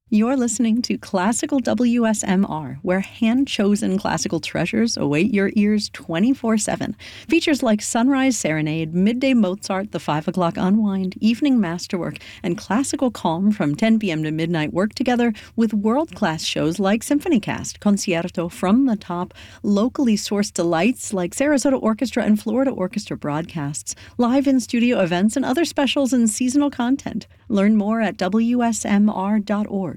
You're listening to Classical WSMR, where hand-chosen classical treasures await your ears 24/7. Features like Sunrise Serenade, Midday Mozart, the 5 o'clock Unwind, Evening Masterwork, and Classical Calm from 10 p.m. to midnight work together with world-class shows like SymphonyCast, Concierto from the Top, locally sourced delights like Sarasota Orchestra and Florida Orchestra broadcasts, live in-studio events, and other specials and seasonal content. Learn more at WSMR.org.